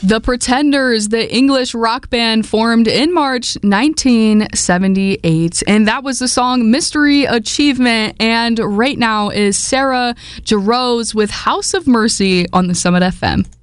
The Pretenders, the English rock band formed in March 1978. And that was the song Mystery Achievement. And right now is Sarah Jarosz with House of Mercy on the Summit FM.